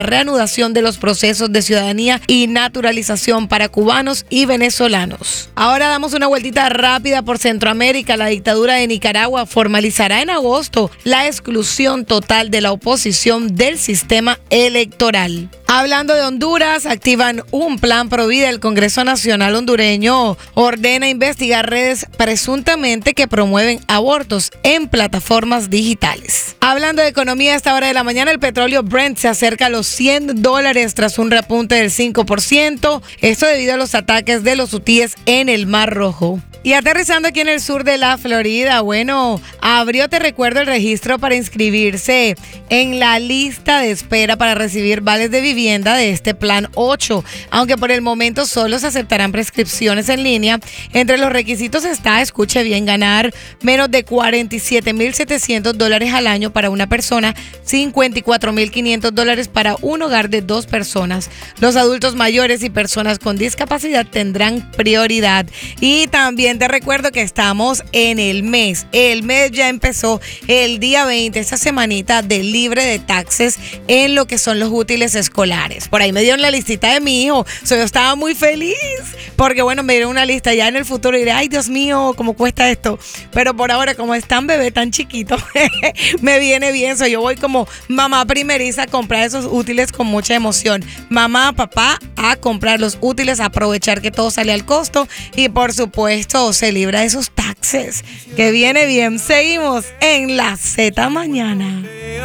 reanudación de los procesos de ciudadanía y naturalización para cubanos y venezolanos. Ahora damos una vueltita rápida por Centroamérica. La dictadura de Nicaragua formalizará en agosto la exclusión total de la oposición del sistema electoral. Hablando de Honduras, activan un plan pro vida. El Congreso Nacional hondureño ordena investigar redes presuntamente que promueven abortos en plataformas digitales. Hablando de economía, a esta hora de la mañana, el petróleo Brent se acerca a los $100 tras un repunte del 5%. Esto debido a los ataques de los hutíes en el Mar Rojo. Y aterrizando aquí en el sur de la Florida, abrió, te recuerdo, el registro para inscribirse en la lista de espera para recibir vales de vivienda de este plan 8. Aunque por el momento solo se aceptarán prescripciones en línea. Entre los requisitos está, escuche bien, ganar menos de $47,700 al año para una persona, $54,500 para un hogar de 2 personas. Los adultos mayores y personas con discapacidad tendrán prioridad. Y también te recuerdo que estamos en el mes. El mes ya empezó el día 20, esta semanita de libre de taxes en lo que son los útiles escolares. Por ahí me dieron la listita de mi hijo. Yo estaba muy feliz porque, me dieron una lista. Ya en el futuro diré, ay, Dios mío, ¿cómo cuesta esto? Pero por ahora, como es tan bebé, tan chiquito, me viene bien. Yo voy como mamá primeriza a comprar esos útiles con mucha emoción. Mamá, papá, a comprar los útiles, a aprovechar que todo sale al costo y, por supuesto, se libra de esos taxes, que viene bien. Seguimos en la Z Mañana.